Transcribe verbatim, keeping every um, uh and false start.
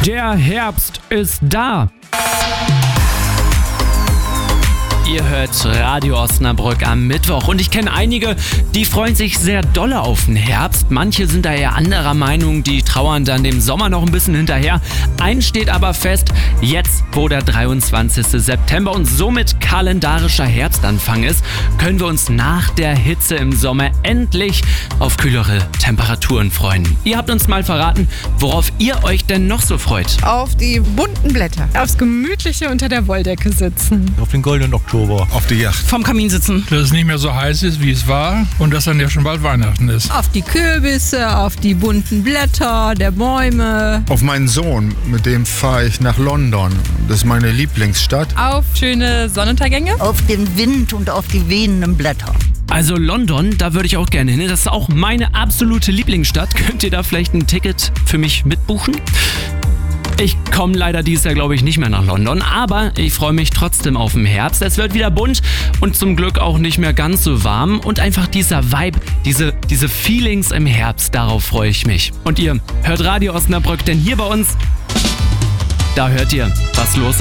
Der Herbst ist da. Ihr hört Radio Osnabrück am Mittwoch und ich kenne einige, die freuen sich sehr dolle auf den Herbst. Manche sind da eher anderer Meinung, die trauern dann dem Sommer noch ein bisschen hinterher. Eins steht aber fest, jetzt wo der dreiundzwanzigste September und somit kalendarischer Herbstanfang ist, können wir uns nach der Hitze im Sommer endlich auf kühlere Temperaturen freuen. Ihr habt uns mal verraten, worauf ihr euch denn noch so freut. Auf die bunten Blätter. Aufs Gemütliche unter der Wolldecke sitzen. Auf den goldenen Oktober. Auf die Yacht. Vorm Kamin sitzen. Dass es nicht mehr so heiß ist, wie es war und dass dann ja schon bald Weihnachten ist. Auf die Kürbisse, auf die bunten Blätter der Bäume. Auf meinen Sohn, mit dem fahre ich nach London. Das ist meine Lieblingsstadt. Auf schöne Sonnenuntergänge. Auf den Wind und auf die wehenden Blätter. Also London, da würde ich auch gerne hin. Das ist auch meine absolute Lieblingsstadt. Könnt ihr da vielleicht ein Ticket für mich mitbuchen? Ich komme leider dieses Jahr, glaube ich, nicht mehr nach London, aber ich freue mich trotzdem auf den Herbst. Es wird wieder bunt und zum Glück auch nicht mehr ganz so warm und einfach dieser Vibe, diese, diese Feelings im Herbst, darauf freue ich mich. Und ihr hört Radio Osnabrück, denn hier bei uns, da hört ihr, was los ist.